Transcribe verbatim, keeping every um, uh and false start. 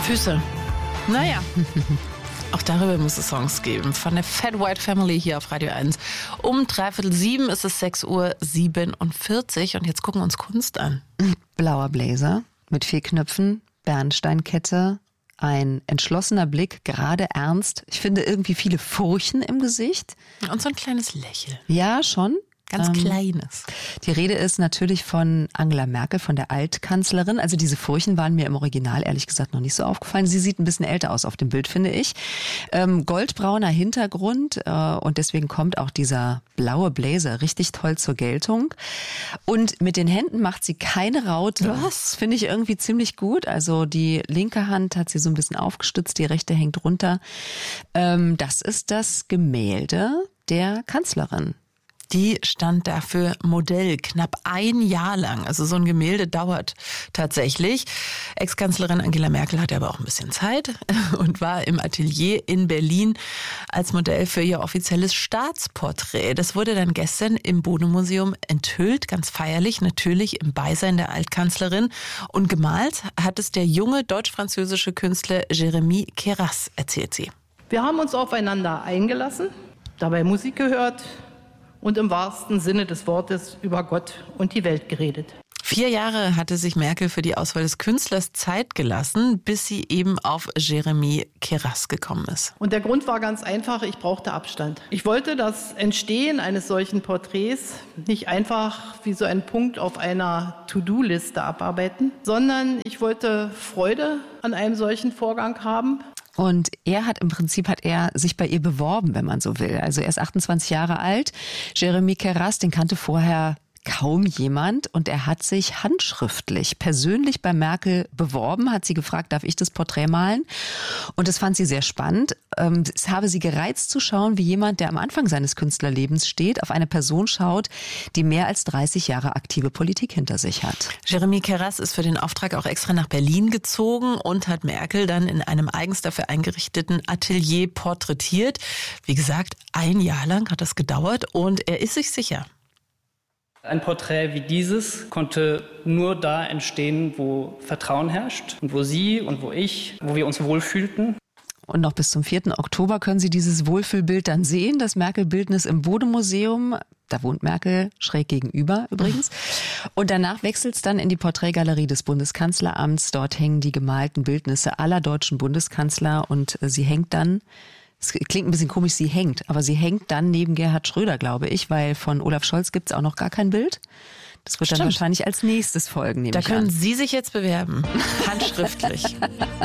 Füße. Naja. Auch darüber muss es Songs geben. Von der Fat White Family hier auf Radio eins. Um dreiviertel sieben ist es sechs Uhr siebenundvierzig und jetzt gucken wir uns Kunst an. Blauer Blazer mit vier Knöpfen, Bernsteinkette, ein entschlossener Blick, gerade ernst. Ich finde irgendwie viele Furchen im Gesicht. Und so ein kleines Lächeln. Ja, schon. Ganz ähm, kleines. Die Rede ist natürlich von Angela Merkel, von der Altkanzlerin. Also diese Furchen waren mir im Original ehrlich gesagt noch nicht so aufgefallen. Sie sieht ein bisschen älter aus auf dem Bild, finde ich. Ähm, goldbrauner Hintergrund äh, und deswegen kommt auch dieser blaue Blazer richtig toll zur Geltung. Und mit den Händen macht sie keine Raute. Was? Finde ich irgendwie ziemlich gut. Also die linke Hand hat sie so ein bisschen aufgestützt, die rechte hängt runter. Ähm, das ist das Gemälde der Kanzlerin. Die stand dafür Modell knapp ein Jahr lang. Also so ein Gemälde dauert tatsächlich. Ex-Kanzlerin Angela Merkel hatte aber auch ein bisschen Zeit und war im Atelier in Berlin als Modell für ihr offizielles Staatsporträt. Das wurde dann gestern im Bode-Museum enthüllt, ganz feierlich, natürlich im Beisein der Altkanzlerin. Und gemalt hat es der junge deutsch-französische Künstler Jérémy Queyras, erzählt sie. Wir haben uns aufeinander eingelassen, dabei Musik gehört und im wahrsten Sinne des Wortes über Gott und die Welt geredet. Vier Jahre hatte sich Merkel für die Auswahl des Künstlers Zeit gelassen, bis sie eben auf Jérémy Queyras gekommen ist. Und der Grund war ganz einfach, ich brauchte Abstand. Ich wollte das Entstehen eines solchen Porträts nicht einfach wie so ein Punkt auf einer To-Do-Liste abarbeiten, sondern ich wollte Freude an einem solchen Vorgang haben. Und er hat im Prinzip, hat er sich bei ihr beworben, wenn man so will. Also er ist achtundzwanzig Jahre alt. Jérémy Queyras, den kannte vorher kaum jemand und er hat sich handschriftlich persönlich bei Merkel beworben, hat sie gefragt, darf ich das Porträt malen? Und das fand sie sehr spannend. Es habe sie gereizt zu schauen, wie jemand, der am Anfang seines Künstlerlebens steht, auf eine Person schaut, die mehr als dreißig Jahre aktive Politik hinter sich hat. Jérémy Queyras ist für den Auftrag auch extra nach Berlin gezogen und hat Merkel dann in einem eigens dafür eingerichteten Atelier porträtiert. Wie gesagt, ein Jahr lang hat das gedauert und er ist sich sicher. Ein Porträt wie dieses konnte nur da entstehen, wo Vertrauen herrscht und wo Sie und wo ich, wo wir uns wohlfühlten. Und noch bis zum vierten Oktober können Sie dieses Wohlfühlbild dann sehen, das Merkel-Bildnis im Bode-Museum. Da wohnt Merkel schräg gegenüber übrigens. Und danach wechselt es dann in die Porträtgalerie des Bundeskanzleramts. Dort hängen die gemalten Bildnisse aller deutschen Bundeskanzler und sie hängt dann, es klingt ein bisschen komisch, sie hängt, aber sie hängt dann neben Gerhard Schröder, glaube ich, weil von Olaf Scholz gibt es auch noch gar kein Bild. Das wird Stimmt. dann wahrscheinlich als nächstes folgen, nehme Da ich können an. Sie sich jetzt bewerben, handschriftlich.